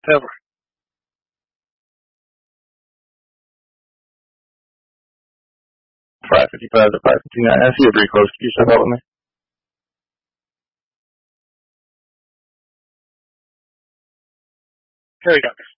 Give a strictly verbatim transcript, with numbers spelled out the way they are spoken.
Ever. five fifty-five to five fifty-nine. I see you're pretty close. Can you step out with me? Here we go.